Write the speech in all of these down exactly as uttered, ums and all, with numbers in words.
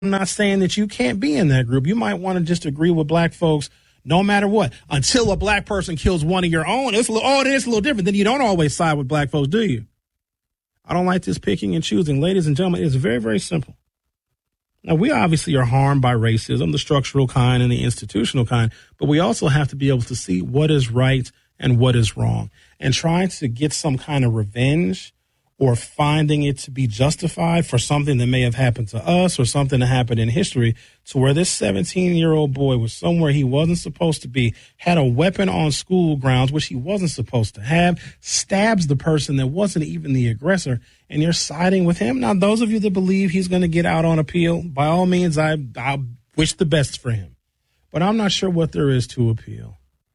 not saying that you can't be in that group. You might want to just agree with black folks no matter what. Until a black person kills one of your own, it's a little, oh, it is a little different. Then you don't always side with black folks, do you? I don't like this picking and choosing. Ladies and gentlemen, it's very, very simple. Now, we obviously are harmed by racism, the structural kind and the institutional kind, but we also have to be able to see what is right and what is wrong. And trying to get some kind of revenge or finding it to be justified for something that may have happened to us or something that happened in history, to where this seventeen-year-old boy was somewhere he wasn't supposed to be, had a weapon on school grounds, which he wasn't supposed to have, stabs the person that wasn't even the aggressor, and you're siding with him. Now, those of you that believe he's going to get out on appeal, by all means, I, I wish the best for him. But I'm not sure what there is to appeal.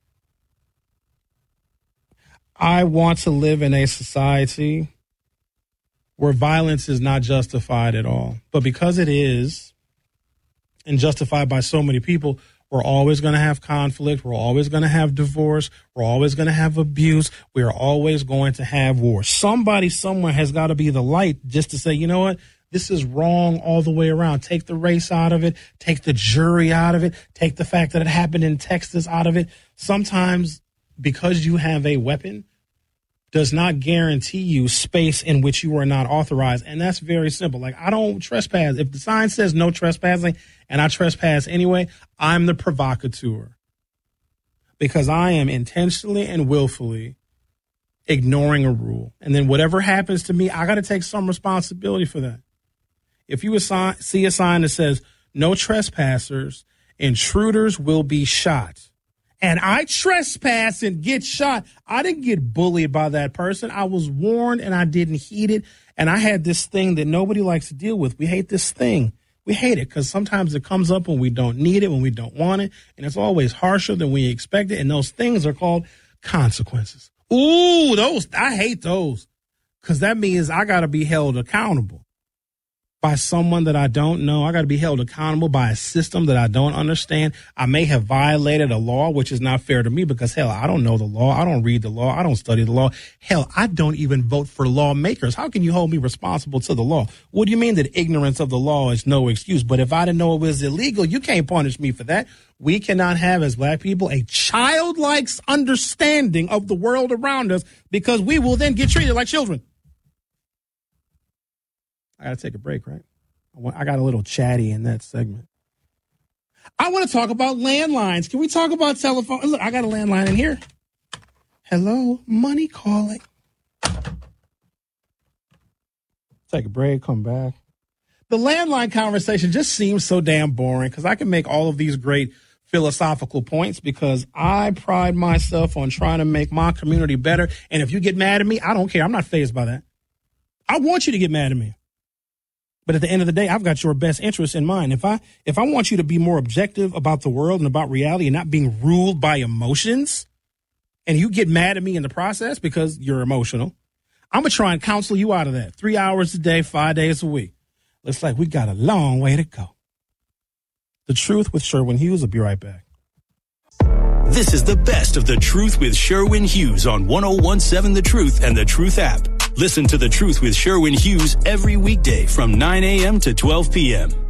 I want to live in a society where violence is not justified at all. But because it is, and justified by so many people, we're always going to have conflict. We're always going to have divorce. We're always going to have abuse. We are always going to have war. Somebody somewhere has got to be the light just to say, you know what? This is wrong all the way around. Take the race out of it. Take the jury out of it. Take the fact that it happened in Texas out of it. Sometimes because you have a weapon does not guarantee you space in which you are not authorized. And that's very simple. Like, I don't trespass. If the sign says no trespassing and I trespass anyway, I'm the provocateur, because I am intentionally and willfully ignoring a rule. And then whatever happens to me, I got to take some responsibility for that. If you assign, see a sign that says no trespassers, intruders will be shot, and I trespass and get shot, I didn't get bullied by that person. I was warned and I didn't heed it. And I had this thing that nobody likes to deal with. We hate this thing. We hate it because sometimes it comes up when we don't need it, when we don't want it. And it's always harsher than we expect it. And those things are called consequences. Ooh, those, I hate those, because that means I got to be held accountable by someone that I don't know. I got to be held accountable by a system that I don't understand. I may have violated a law, which is not fair to me because, hell, I don't know the law. I don't read the law. I don't study the law. Hell, I don't even vote for lawmakers. How can you hold me responsible to the law? What do you mean that ignorance of the law is no excuse? But if I didn't know it was illegal, you can't punish me for that. We cannot have, as black people, a childlike understanding of the world around us, because we will then get treated like children. I got to take a break, right? I, want, I got a little chatty in that segment. I want to talk about landlines. Can we talk about telephone? Look, I got a landline in here. Hello, money calling. Take a break, come back. The landline conversation just seems so damn boring, because I can make all of these great philosophical points, because I pride myself on trying to make my community better. And if you get mad at me, I don't care. I'm not fazed by that. I want you to get mad at me. But at the end of the day, I've got your best interest in mind. If I if I want you to be more objective about the world and about reality and not being ruled by emotions, and you get mad at me in the process because you're emotional, I'm going to try and counsel you out of that. Three hours a day, five days a week. Looks like we got a long way to go. The Truth with Sherwin Hughes. Will be right back. This is the best of The Truth with Sherwin Hughes on one oh one seven The Truth and The Truth app. Listen to The Truth with Sherwin Hughes every weekday from nine a.m. to twelve p.m.